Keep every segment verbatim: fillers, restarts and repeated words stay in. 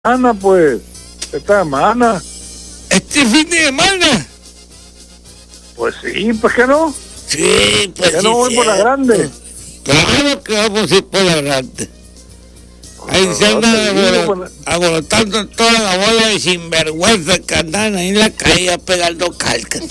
semana, pues, esta semana. ¿Este fin de semana? Pues sí, ¿por qué no? Sí, pues ¿Por qué sí, no voy por la cierto. grande? Claro que vamos a ir por la grande. Ahí se No, andan te digo, alboro- pues, alborotando toda la bola de sinvergüenza que andan ahí en la calle pegando calcas.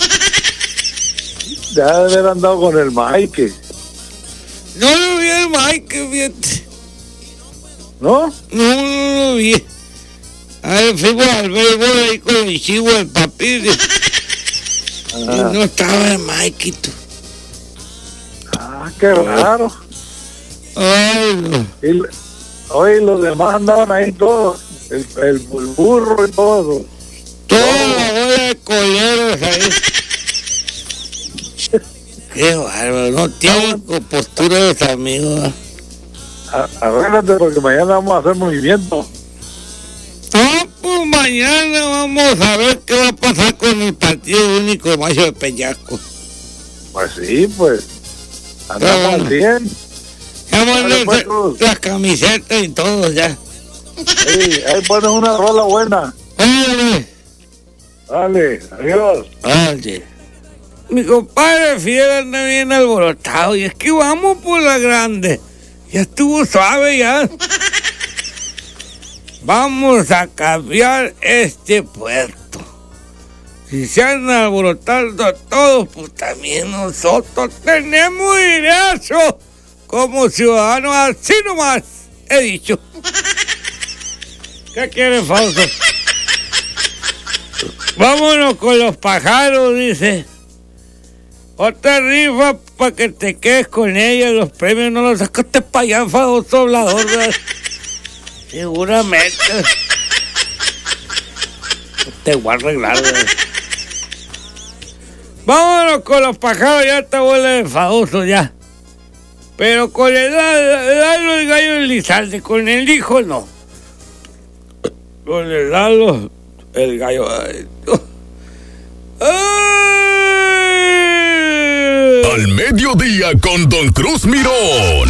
ya de haber andado con el Mike, No lo vi el Mike, fíjate. ¿no? No, no lo vi. Ahí fuimos al béisbol ahí con el chivo del papi. Y Ah, no estaba el Maikito. ah, qué raro. Ay, no. Y, l- oye, los demás andaban ahí todos, el, el, el burro y todo. Toda la bola de coleros ahí. Qué bárbaro, no tienen compostura los amigos. ¿eh? A- Arréglate porque mañana vamos a hacer movimiento. Ah, pues mañana vamos a ver qué va a pasar con el partido único de Mayo de Peñasco. Pues sí, pues. Andamos Ah, al cien. Ya mandé Dale, pues, Cruz. las camisetas y todo ya. Sí, ahí pones una rola buena. Órale, Dale, adiós. órale. Mi compadre Fiel anda bien alborotado y es que vamos por la grande. Ya estuvo suave ya. Vamos a cambiar este puerto. Si se andan alborotando todos, pues también nosotros tenemos derecho como ciudadanos, así nomás he dicho. ¿Qué quiere, Fausto? Vámonos con los pájaros, dice. Otra rifa para que te quedes con ella. Los premios no los sacaste para allá, Fausto Hablador, ¿verdad? Seguramente. Te voy a arreglar, ¿verdad? Vámonos con los pájaros, ya te vuelve de Fausto, ya. Pero con el Lalo, el gallo Elizalde, con el hijo no. Con el Lalo, el gallo. Ay, no. ¡Ay! Al mediodía con Don Cruz Mirón.